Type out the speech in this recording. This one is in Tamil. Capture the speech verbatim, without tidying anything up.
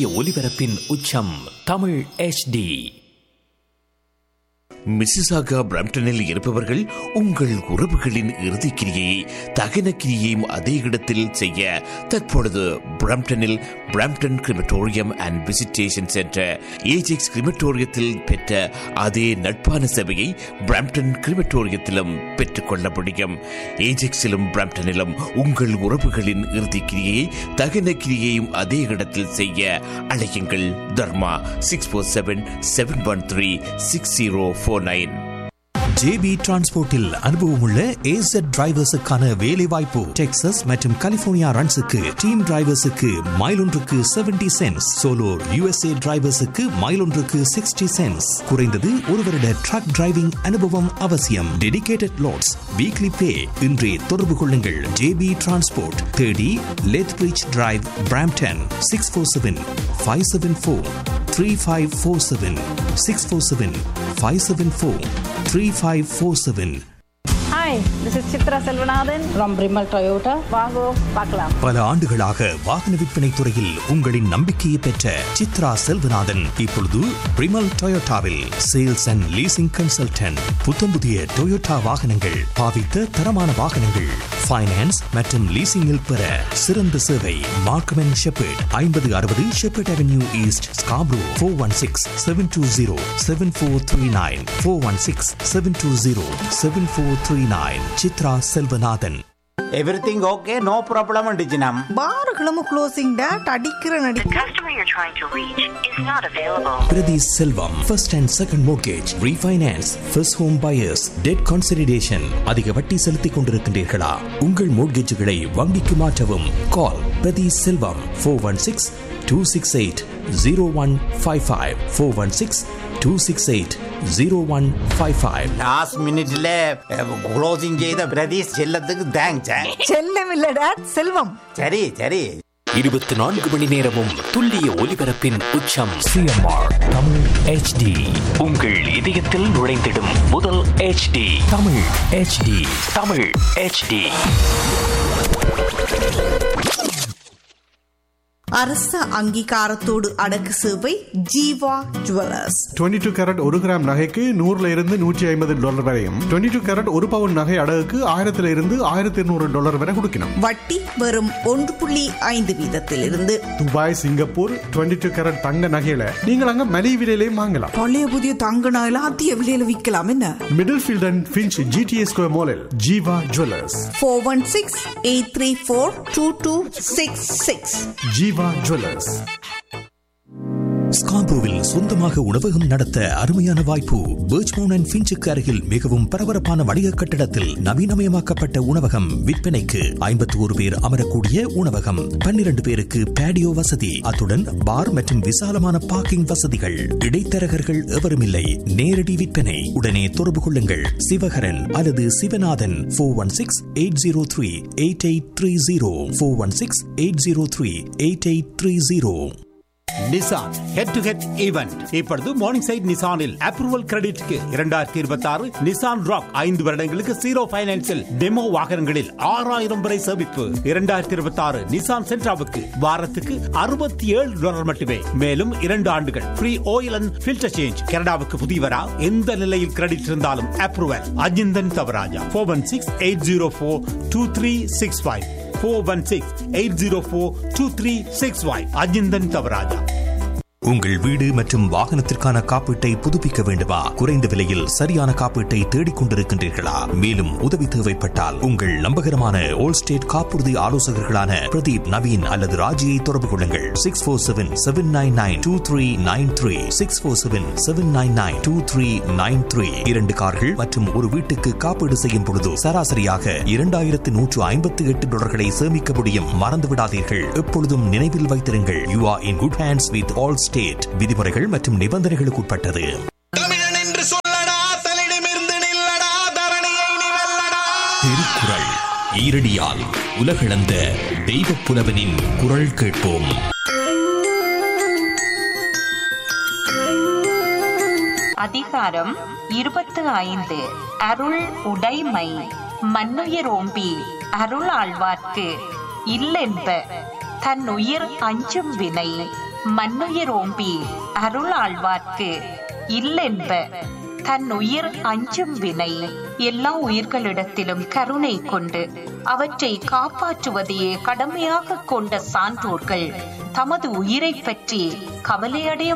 ஒலிபரப்பின் உச்சம் தமிழ் எச் டி. மிசிசாகா பிரம்டனில் இருப்பவர்கள் உங்கள் உறவுகளின் இறுதிக்கிரியை தகன கிரியையும் அதே இடத்தில் செய்ய தற்பொழுது பிரம்டனில் Brampton crematorium and visitation centre Ajax கிரிமட்டோரியத்தில் பெற்ற அதே நட்பான சேவையை பிரம்டன் கிரிமட்டோரியத்திலும் பெற்றுக்கொள்ள முடியும். ஏஜெக்ஸிலும் பிரம்டனிலும் உங்கள் உறவுகளின் இறுதிக்கிரியை தகன கிரியையும் அதே இடத்தில் செய்ய அழையுங்கள். தர்மா six four seven seven one three six zero four nine. JP டிரான்ஸ்போர்ட்டில் அனுபவமுள்ள ஏசட் டிரைவர்ஸுக்கான வேலை வாய்ப்பு. டெக்சாஸ் மற்றும் கலிபோர்னியா ரன்ஸுக்கு டீம் டிரைவர்ஸுக்கு மைல் ஒன்றுக்கு seventy cents, solo USA டிரைவர்ஸுக்கு mile ஒன்றுக்கு சிக்ஸ்டி சென்ட்ஸ். குறைந்தது ஒரு வருட ட்ரக் டிரைவிங் அனுபவம் அவசியம். டெடிகேட்டட் லோட்ஸ், வீக்லி பே. இன்றே தொடர்பு கொள்ளுங்கள். JP transport, thirty லெத்பிரிட்ஜ் drive, Brampton. Six four seven five seven four three five four seven six four seven five seven four three five four seven. Hi, this is Chitra Selvanathan from Brimal Toyota. வாங்கோ பார்க்கலாம். பல ஆண்டுகளாக வாகன விற்பனை துறையில் உங்களின் நம்பிக்கையை பெற்ற சித்ரா செல்வநாதன் இப்பொழுது பிரிமல் டொயோட்டாவில் சேல்ஸ் அண்ட் லீசிங் கன்சல்டன்ட். புத்தம் புதிய டொயோட்டா வாகனங்கள், பாவித்த தரமான வாகனங்கள், ஃபைனான்ஸ் மற்றும் லீசிங்கில் பெற சிறந்த சேவை. மார்க்கம் அண்ட் ஷெப்பர்ட், ஐம்பது அறுபது shepherd avenue east, Scarborough. Four one six seven two zero seven four three nine four one six seven two zero seven four three nine. Chitra Selvanathan. Everything okay, no problem டிஜினம். பாருகளும் closing date அடிக்கிற நடி. The customer you're trying to reach is not available. பிரதி செல்வம், first and second mortgage, refinance, first home buyers, debt consolidation. அதிக வட்டி செலுத்திக் கொண்டிருக்கின்றீர்களா? உங்கள் மோட்கேஜுகளை வங்கிக்கு மாற்றவும். கால் பிரதி செல்வம். Four one six two six eight zero one five five four one six two six eight zero one five five. Last மினிட்ல க்ளோசிங் செய்த பிரதீஷ் செல்லத்துக்கு தேங்க்ஸ். செல்லம் இல்ல டேட், செல்வம். சரி சரி. இருபத்தி நான்கு மணி நேரமும் துல்லிய ஒலிபரப்பின் உச்சம் சிஎம்ஆர் தமிழ் எச் டி. உங்கள் இதயத்தில் நுழைந்திடும் முதல் H D Tamil H D. Tamil H D. அரச அங்கீகாரத்தோடு அடக்கு சேவை Jeeva jewellers. Twenty two carat ஒரு கிராம் நகைக்கு நூறுல இருந்து நூற்றி ஐம்பது டாலர் வரையும், டுவெண்ட்டி டூ கேரட் ஒரு பவுன் நகை அடகுக்கு ஆயிரத்துல இருந்து ஆயிரத்தி இருநூறு டாலர் வரை கொடுக்கணும். வட்டி வெறும் ஒன்று புள்ளி ஐந்து வீதத்தில் இருந்து. Dubai, Singapore twenty two carat தங்க நகையில நீங்கள் அங்க மலிவு விலையிலையும் வாங்கலாம். பழைய புதிய தங்க நகையில அதிக விலையில விற்கலாம். என்ன middle field and Finch GTA square மாலில் Jeeva jewellers. Four one six eight three four two two six six. Jeeva jewellers. ஸ்கார்போவில் சொந்தமாக உணவகம் நடத்த அருமையான வாய்ப்பு. பர்ச்மவுண்ட் அண்ட் ஃபின்ச்சுக்கு அருகில் மிகவும் பரபரப்பான வணிக கட்டடத்தில் நவீனமயமாக்கப்பட்ட உணவகம் விற்பனைக்கு. ஐம்பத்தி ஒரு பேர் அமரக்கூடிய உணவகம், பன்னிரண்டு பேருக்கு பேடியோ வசதி, அத்துடன் பார் மற்றும் விசாலமான பார்க்கிங் வசதிகள். இடைத்தரகர்கள் எவரும் இல்லை. நேரடி விற்பனை. உடனே தொடர்பு கொள்ளுங்கள். சிவகரன் அல்லது Sivanathan. Four one six eight zero three eight eight three zero four one six eight zero three eight eight three zero. Nissan head to head event இப்பொழுது மார்னிங் சைட் நிசானில் அப்ரூவல் கிரெடிட்க்கு இரண்டாயிரத்தி இருபத்தி ஆறு நிசான் ராக் ஐந்து வருடங்களுக்கு ஜீரோ பைனான்சில் டெமோ வாகனங்களில் ஆறாயிரம் வரை சேமிப்பு. இரண்டாயிரத்தி இருபத்தி ஆறு நிசான் சென்ட்ராவுக்கு வாரத்துக்கு அறுபத்தி ஏழு டாலர் மட்டுமே. மேலும் இரண்டு ஆண்டுகள் free oil and filter change. கனடாவுக்கு புதியவரா? எந்த நிலையில் கிரெடிட் இருந்தாலும் approval. Ajinthan Thavaraja. Four one six eight zero four two three six five four one six eight zero four two three six five. Ajinthan Thavaraja. உங்கள் வீடு மற்றும் வாகனத்திற்கான காப்பீட்டை புதுப்பிக்க வேண்டுமா? குறைந்த விலையில் சரியான காப்பீட்டை தேடிக் கொண்டிருக்கின்றீர்களா? மேலும் உதவி தேவைப்பட்டால் உங்கள் நம்பகரமான ஓல் ஸ்டேட் காப்புறுதி ஆலோசகர்களான பிரதீப், நவீன் அல்லது ராஜியை தொடர்பு கொள்ளுங்கள். Six four seven seven nine nine two three nine three six four seven seven nine nine two three nine three. இரண்டு கார்கள் மற்றும் ஒரு வீட்டுக்கு காப்பீடு செய்யும் பொழுது சராசரியாக இரண்டாயிரத்து நூற்று ஐம்பத்தி எட்டு டாலர்களை சேமிக்க முடியும். மறந்து விடாதீர்கள். எப்பொழுதும் நினைவில் வைத்திருங்கள். You are in good hands with all state. விதிமுறைகள் மற்றும் நிபந்தனைகளுக்கு உட்பட்டது. தமிழன் என்று சொல்லடா, தலிடமிருந்து நில்லடா, தரணியை நீ வெல்லடா. திருக்குறள் ஈரடியால் உலகளந்த தெய்வப் புலவனின் குரல் கேட்போம். அதிகாரம் இருபத்து ஐந்து. அருள் உடைமை. மன்னுயிரோம்பி அருள் ஆழ்வார்க்கு இல்லென்ப தன் உயிர் அஞ்சும் வினை. மன்னுயிரோம்பி அருளாழ்வார்க்கு இல்லென்ப தன் உயிர் அஞ்சும் வினை எல்லா உயிர்களிடத்திலும் கருணை கொண்டு அவற்றை காப்பாற்றுவதையே கடமையாக கொண்ட சான்றோர்கள் தமது உயிரை பற்றி கவலையடைய